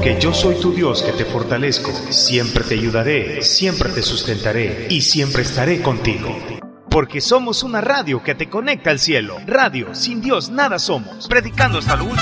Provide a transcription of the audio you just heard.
Porque yo soy tu Dios que te fortalezco, siempre te ayudaré, siempre te sustentaré y siempre estaré contigo. Porque somos una radio que te conecta al cielo. Radio, sin Dios nada somos. Predicando hasta lo último.